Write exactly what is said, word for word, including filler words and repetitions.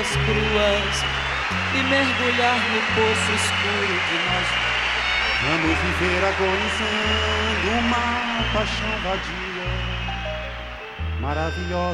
palavras cruas e mergulhar no poço escuro de nós. Vamos viver agonizando uma paixão vadia, maravilhosa